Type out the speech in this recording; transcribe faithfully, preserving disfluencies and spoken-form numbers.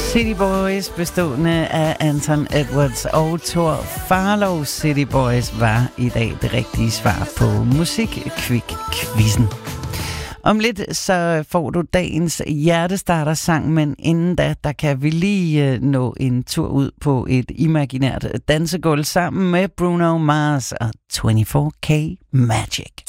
City Boys, bestående af Anton Edwards og Thor Farlow. City Boys var i dag det rigtige svar på Musik-Kvik-quizzen. Om lidt så får du dagens hjertestarter-sang, men inden da, der kan vi lige nå en tur ud på et imaginært dansegulv sammen med Bruno Mars og fireogtyve K Magic.